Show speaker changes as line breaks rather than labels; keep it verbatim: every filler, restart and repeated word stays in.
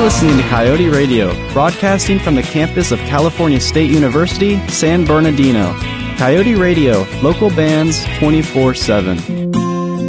listening to Coyote Radio, broadcasting from the campus of California State University, San Bernardino. Coyote Radio, local bands twenty-four seven.